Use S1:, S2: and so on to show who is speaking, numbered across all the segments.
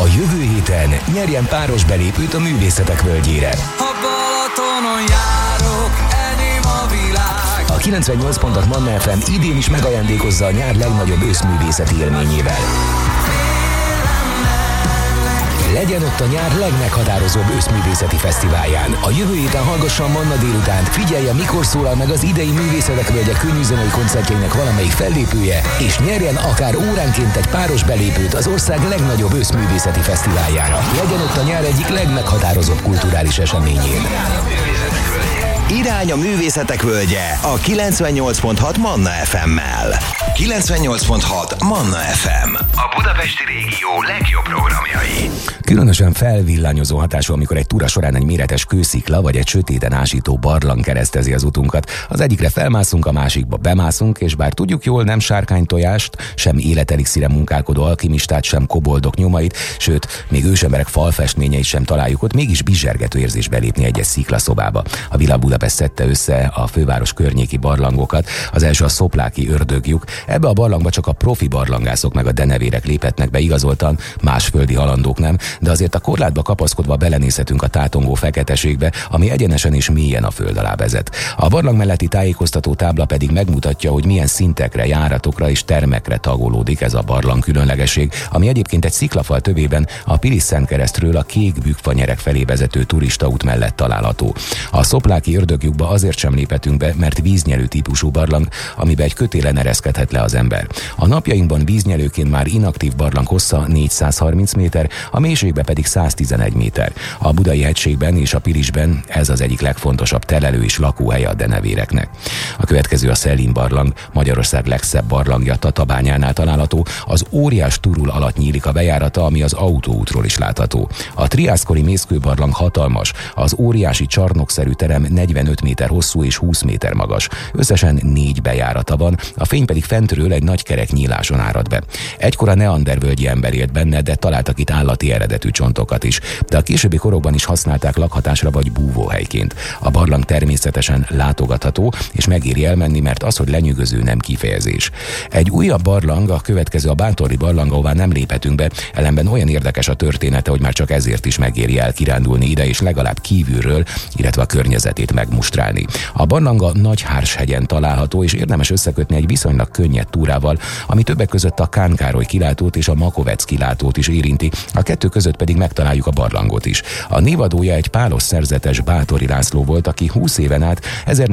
S1: A jövő héten nyerjen páros belépőt a Művészetek Völgyére.
S2: A Balatonon járok, enyém a világ.
S1: A 98 pontot Manna FM idén is megajándékozza a nyár legnagyobb őszművészeti élményével. Legyen ott a nyár legmeghatározóbb őszművészeti fesztiválján. A jövő héten hallgassa a Manna délutánt, figyelje, mikor szólal meg az idei Művészetek Völgye könnyűzenei koncertjének valamelyik fellépője, és nyerjen akár óránként egy páros belépőt az ország legnagyobb őszművészeti fesztiváljára. Legyen ott a nyár egyik legmeghatározóbb kulturális eseményén.
S3: Irány a Művészetek Völgye a 98.6 Manna FM-mel. 98.6 Manna FM. A budapesti régió legjobb programjai.
S1: Különösen felvillanyozó hatású, amikor egy túra során egy méretes kőszikla vagy egy sötéten ásító barlang keresztezi az utunkat. Az egyikre felmászunk, a másikba bemászunk, és bár tudjuk jól, nem sárkánytojást, sem életelixire munkálkodó alkimistát, sem koboldok nyomait, sőt, még ősemberek falfestményeit sem találjuk ott, mégis bizsergető érzés belépni egy sziklaszobába. A Villa Budapest szedte össze a főváros környéki barlangokat. Az első a szopláki ördöglyuk. Ebbe a barlangba csak a profi barlangászok meg a denevérek léphetnek be, igazoltan más földi halandók nem, de azért a korlátba kapaszkodva belenézhetünk a tátongó feketeségbe, ami egyenesen és mélyen a föld alá vezet. A barlang melletti tájékoztató tábla pedig megmutatja, hogy milyen szintekre, járatokra és termekre tagolódik ez a barlang különlegesség, ami egyébként egy sziklafal tövében a Pilis-Szentkeresztről a Kék Bükkfanyerek felé vezető turistaút mellett található. A szopláki ördögjukba azért sem léphetünk be, mert víznyelő típusú barlang, amiben egy kötélen ereszkedhet le az ember. A napjainkban víznyelőként már inaktív barlang hossza 430 méter, a mélységbe pedig 111 méter. A Budai hegységben és a Pilisben ez az egyik legfontosabb telelő és lakóhelye a denevéreknek. A következő a Szellin barlang, Magyarország legszebb barlangja, Tatabányánál található, az óriás turul alatt nyílik a bejárata, ami az autóútról is látható. A triászkori mészkőbarlang hatalmas, az óriási csarnokszerű terem 45 méter hosszú és 20 méter magas. Összesen 4 bejárata van, a fény pedig fentről egy nagy kerek nyíláson árad be. Egykor a neandervölgyi ember élt benne, de találtak itt állati eredetű csontokat is, de a későbbi korokban is használták lakhatásra vagy búvóhelyként. A barlang természetesen látogatható, és megéri elmenni, mert az, hogy lenyűgöző, nem kifejezés. Egy újabb barlang, a következő a Bátori barlang, ahová nem léphetünk be, ellenben olyan érdekes a története, hogy már csak ezért is megéri elkirándulni ide, és legalább kívülről, illetve a környezetét megmustrálni. A barlang a Nagyhárshegyen található, és érdemes összekötni egy viszonylag könnyed túrával, ami többek között a Kán Károly kilátót és a Makovec kilátót is érinti, a kettő között pedig megtaláljuk a barlangot is. A névadója egy pálos szerzetes, Bátori László volt, aki 20 éven át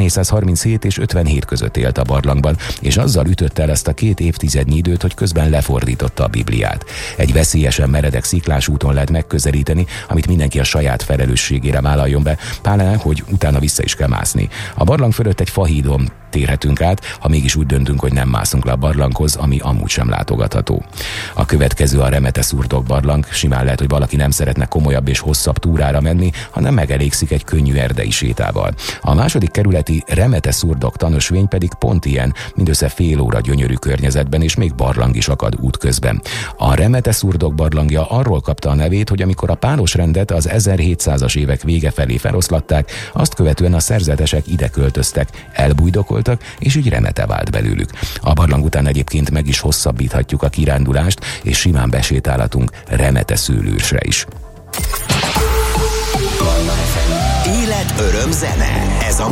S1: 1437 és 57 között élt a barlangban, és azzal ütötte el ezt a 2 évtizednyi időt, hogy közben lefordította a Bibliát. Egy veszélyesen meredek sziklás úton lehet megközelíteni, amit mindenki a saját felelősségére vállaljon be, pláne, hogy utána vissza is kell mászni. A barlang fölött egy fahídon térhetünk át, ha mégis úgy döntünk, hogy nem mászunk le a barlanghoz, ami amúgy sem látogatható. A következő a Remete-Szurdok barlang. Simán lehet, hogy valaki nem szeretne komolyabb és hosszabb túrára menni, hanem megelégszik egy könnyű erdei sétával. A második kerületi Remete-Szurdok tanösvény pedig pont ilyen, mindössze fél óra gyönyörű környezetben, és még barlang is akad útközben. A Remete-Szurdok barlangja arról kapta a nevét, hogy amikor a pálosrendet az 1700-as évek vége felé feloszlatták, azt követően a szerzetesek ide költöztek, elbújdokoltak, és így Remete vált belőlük. A barlang után egyébként meg is hosszabbíthatjuk a kirándulást, és simán besétálhatunk Remete szőlősre is.
S3: Élet, öröm, zene. Ez a